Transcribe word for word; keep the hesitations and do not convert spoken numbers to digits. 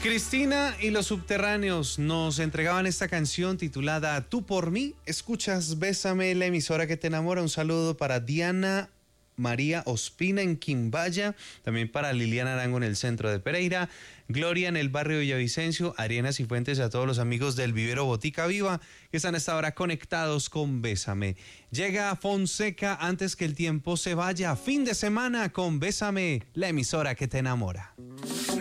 Cristina y los Subterráneos nos entregaban esta canción titulada Tú por mí. Escuchas Bésame, la emisora que te enamora. Un saludo para Diana María Ospina en Quimbaya, también para Liliana Arango en el centro de Pereira, Gloria en el barrio Villavicencio, Arenas y Fuentes, a todos los amigos del Vivero Botica Viva que están hasta ahora conectados con Bésame. Llega Fonseca antes que el tiempo se vaya. Fin de semana con Bésame, la emisora que te enamora.